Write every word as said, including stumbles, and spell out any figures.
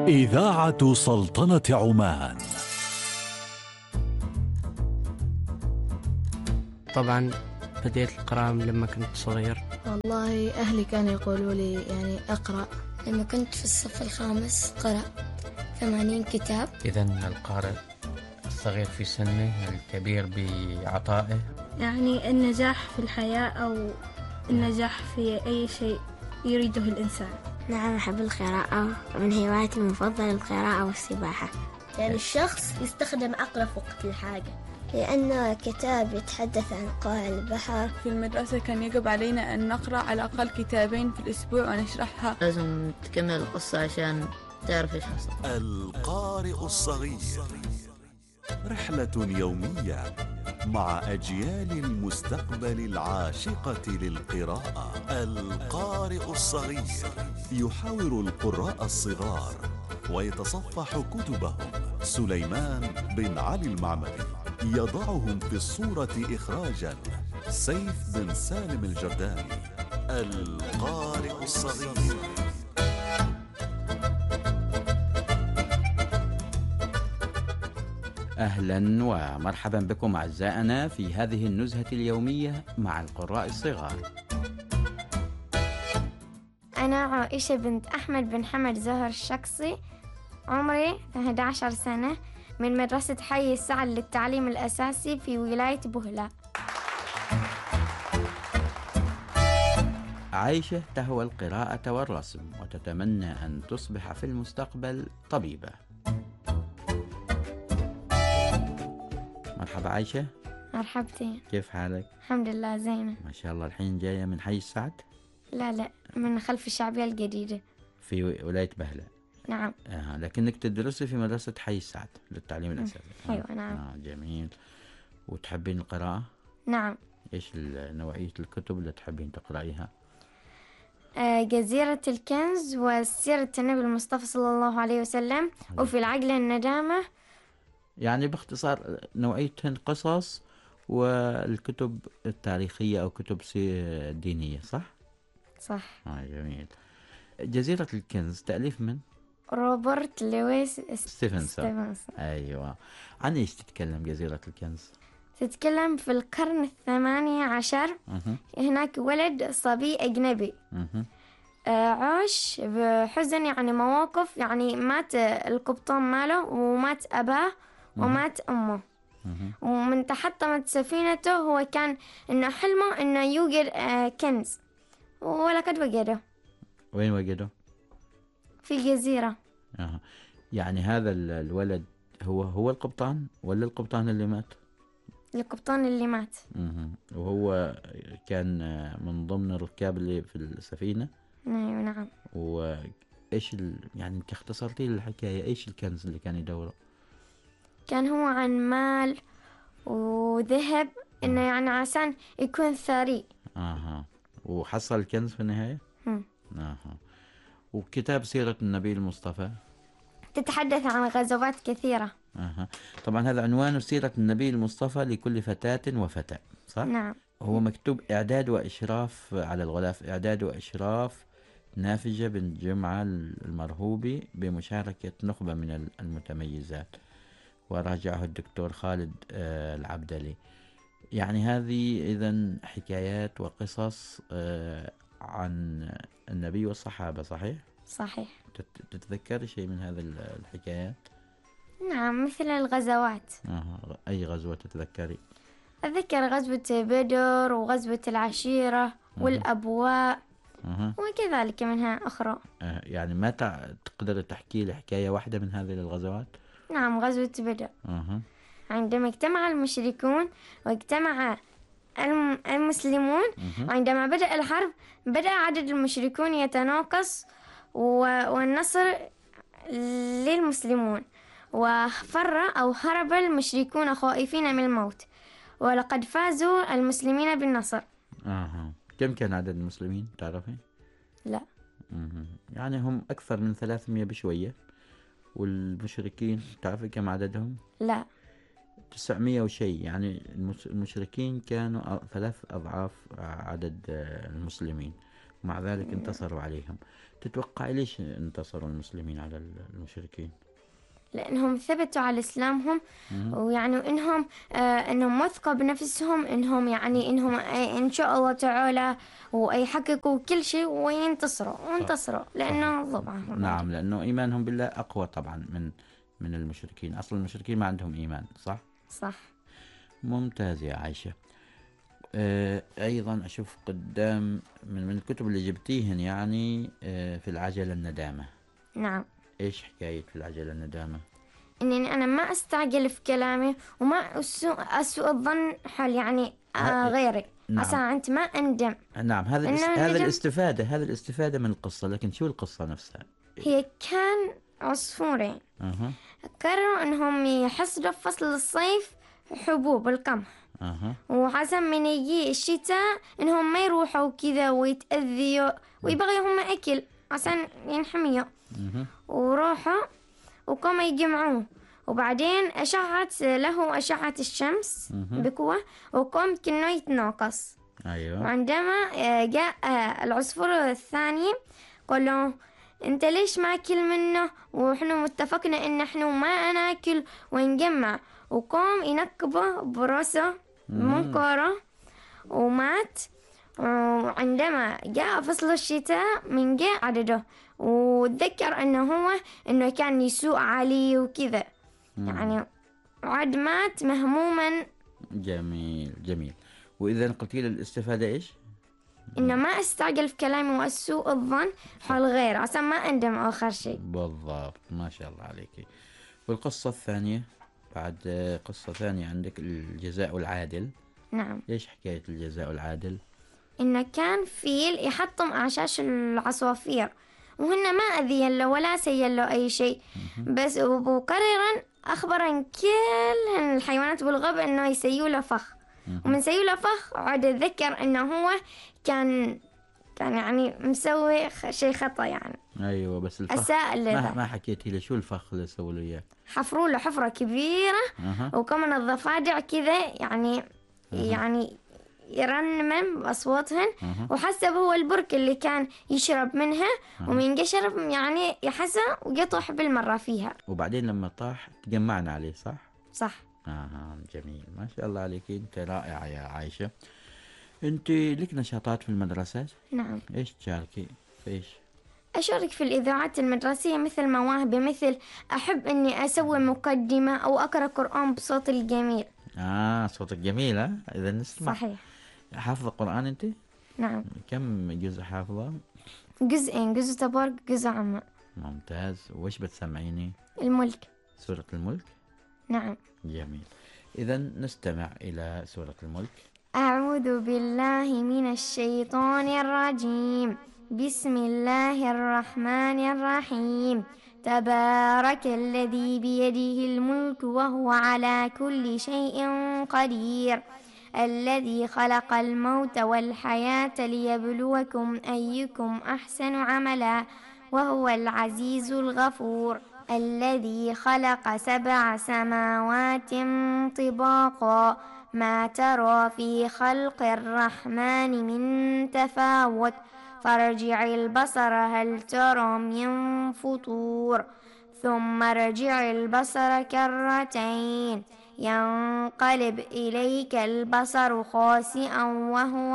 إذاعة سلطنة عمان. طبعا بديت القراءة لما كنت صغير. والله أهلي كانوا يقولوا لي يعني أقرأ. لما كنت في الصف الخامس قرأت ثمانين كتاب. إذن القارئ الصغير في سنه الكبير بعطائه. يعني النجاح في الحياة أو النجاح في أي شيء يريده الإنسان. نعم أحب القراءة، من هواياتي المفضلة القراءة والسباحة. يعني الشخص يستخدم عقله في وقت الحاجة، لأنه كتاب يتحدث عن قاع البحر. في المدرسة كان يجب علينا أن نقرأ على الأقل كتابين في الأسبوع ونشرحها. لازم تكمل القصة عشان تعرف إيش حصل. القارئ الصغير، رحلة يومية مع أجيال المستقبل العاشقة للقراءة. القارئ الصغير يحاور القراء الصغار ويتصفح كتبهم. سليمان بن علي المعمري يضعهم في الصورة إخراجا سيف بن سالم الجرداني. القارئ الصغير. أهلا ومرحبا بكم أعزائنا في هذه النزهة اليومية مع القراء الصغار. أنا عائشة بنت أحمد بن حمد زهر الشقصي، عمري أحد عشر سنة، من مدرسة حي السعد للتعليم الأساسي في ولاية بوهلا. عائشة تهوى القراءة والرسم وتتمنى أن تصبح في المستقبل طبيبة. مرحبا عائشة. مرحبتين. كيف حالك؟ الحمد لله زينة ما شاء الله. الحين جاية من حي السعد؟ لا لا، من خلف الشعبية الجديدة في ولاية بهلا. نعم. آه. لكنك تدرسي في مدرسة حي السعد للتعليم الأساسي. أيوة نعم. آه جميل. وتحبين القراءة؟ نعم. إيش نوعية الكتب اللي تحبين تقرأيها؟ آه جزيرة الكنز وسيرة النبي المصطفى صلى الله عليه وسلم وفي العقل الندامة. يعني باختصار نوعيتهن قصص والكتب التاريخية أو كتب دينية، صح؟ صح. آه جميل. جزيرة الكنز تأليف من؟ روبرت لويس ستيفنسون. أيوة. عن إيش تتكلم جزيرة الكنز؟ تتكلم في القرن الثماني عشر. أه. هناك ولد صبي أجنبي. أه. عاش بحزن، يعني مواقف، يعني مات القبطان ماله ومات أباه ومات أمه. أه. ومن تحطمت سفينته. هو كان إنه حلمه إنه يوجد كنز، ولقد وجده. وين وجده؟ في الجزيرة. أه. يعني هذا الولد هو هو القبطان ولا القبطان اللي مات؟ القبطان اللي مات. أه. وهو كان من ضمن الركاب اللي في السفينة؟ أيوة نعم. وإيش ال... يعني أنت اختصرتي الحكاية، إيش الكنز اللي كان يدوره؟ كان هو عن مال وذهب، إنه يعني عشان يكون ثري. آها. وحصل الكنز في النهاية؟ هم. آها. وكتاب سيرة النبي المصطفى تتحدث عن غزوات كثيرة. آها. طبعا هذا عنوان سيرة النبي المصطفى لكل فتاة وفتى، صح؟ نعم. هو مكتوب إعداد وإشراف على الغلاف، إعداد وإشراف نافجة بن جمعة المرهوبي بمشاركة نخبة من المتميزات، وراجعه الدكتور خالد العبدلي. يعني هذه إذن حكايات وقصص عن النبي والصحابة، صحيح؟ صحيح. تتذكري شيء من هذه الحكايات؟ نعم، مثل الغزوات. آه. أي غزوة تتذكري؟ أتذكر غزوة بدر وغزوة العشيرة أه. والأبواء أه. وكذلك منها أخرى. أه. يعني ما تقدر تحكي لي حكاية واحدة من هذه الغزوات؟ نعم، غزوة بدر. أه. عندما اجتمع المشركون واجتمع المسلمون. أه. عندما بدأ الحرب بدأ عدد المشركون يتناقص والنصر للمسلمون، وفر أو هرب المشركون خائفين من الموت، ولقد فازوا المسلمين بالنصر. آه. كم كان عدد المسلمين تعرفي؟ لا. أه. يعني هم أكثر من ثلاثمية بشوية. والمشركين تعرفي كم عددهم؟ لا. تسعمية وشيء. يعني المشركين كانوا ثلاث أضعاف عدد المسلمين، ومع ذلك انتصروا عليهم. تتوقع ليش انتصروا المسلمين على المشركين؟ لأنهم ثبتوا على إسلامهم، ويعني إنهم آه إنهم وثقوا بنفسهم، إنهم يعني إنهم آه إن شاء الله تعالى ويحققوا كل شيء وينتصروا وانتصروا لأنه ضبعهم. نعم، لأنه إيمانهم بالله أقوى طبعا من من المشركين. أصلا المشركين ما عندهم إيمان، صح؟ صح. ممتاز يا عائشة. آه أيضا أشوف قدام من, من الكتب اللي جبتيهن يعني آه في العجلة الندامة. نعم. إيش حكاية في العجلة الندامة؟ إني أنا ما أستعجل في كلامي وما أسوء, أسوء الظن حول يعني آه غيري. نعم. أصلا أنت ما أندم. نعم، هذا الاس... هذا الاستفادة هذا الاستفادة من القصة، لكن شو القصة نفسها؟ هي كان عصفورين أه. قرروا أنهم يحصدوا في فصل الصيف حبوب القمح. أه. وعشان من يجي الشتاء إنهم ما يروحوا كذا ويتأذيوا ويبغوا هم أكل عشان ينحميوا. أه. وروحوا وقاموا يجمعوه، وبعدين أشعت له أشعة الشمس أه. بقوة وقام كأنه يتناقص. أيوة. وعندما جاء العصفور الثاني قال له أنت ليش ما أكل منه وإحنا متفقنا إن إحنا ما ناكل ونجمع، وقام ينكبه براسه بمنقارة ومات. وعندما جاء فصل الشتاء من جاء عدده وتذكر أنه هو أنه كان يسوء عليه وكذا، يعني عاد مات مهموما. جميل جميل. وإذا قلت لي الاستفادة إيش؟ إنه ما أستعجل في كلامي وأسوء الظن حول غير عشان ما أندم آخر شيء. بالضبط، ما شاء الله عليك. والقصة الثانية بعد قصة ثانية عندك الجزاء العادل. نعم. إيش حكاية الجزاء العادل؟ إنه كان فيل يحطم أعشاش العصافير وهن ما أذين له ولا سيئ له أي شيء، بس وقررا أخبرا كل الحيوانات بالغابة إنه يسيوا له فخ. ومن سيوا له فخ عاد أتذكر إنه هو كان كان يعني مسوي شيء خطأ يعني. أيوة، بس الفخ ما, ما حكيتي لي شو الفخ اللي سووا له إياه؟ حفروا له حفرة كبيرة أه. وكمان الضفادع كذا يعني أه. يعني يرنمن بأصواتهن. أه. وحسب هو البرك اللي كان يشرب منها. أه. ومن شرب يعني يحسه ويطوح بالمرة فيها. وبعدين لما طاح تجمعنا عليه، صح؟ صح. آه جميل، ما شاء الله عليك، أنت رائعة يا عائشة. أنت لك نشاطات في المدرسة؟ نعم. إيش تشاركي؟ في إيش؟ أشارك في الإذاعات المدرسية مثل مواهبي، مثل أحب أني أسوي مقدمة أو أقرأ قرآن بصوت الجميل. آه صوتك جميل. ها إذا نسمع. صحيح. حافظة قرآن أنت؟ نعم. كم جزء حافظة؟ جزئين، جزء تبارك جزء عامة. ممتاز. وإيش بتسمعيني؟ الملك. سورة الملك؟ نعم. جميل. إذا نستمع إلى سورة الملك. أعوذ بالله من الشيطان الرجيم. بسم الله الرحمن الرحيم. تبارك الذي بيده الملك وهو على كل شيء قدير، الذي خلق الموت والحياة ليبلوكم أيكم أحسن عملا وهو العزيز الغفور، الذي خلق سبع سماوات طباقا ما ترى في خلق الرحمن من تفاوت فارجع البصر هل ترى من فطور ثم ارجع البصر كرتين ينقلب إليك البصر خاسئا وهو